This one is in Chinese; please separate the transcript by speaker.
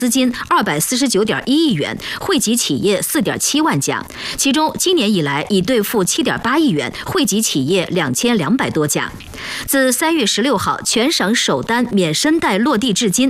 Speaker 1: 资金249.1亿元，惠及企业4.7万家，其中今年以来已兑付7.8亿元，惠及企业2200多家。自3月16号全省首单免申贷落地至今，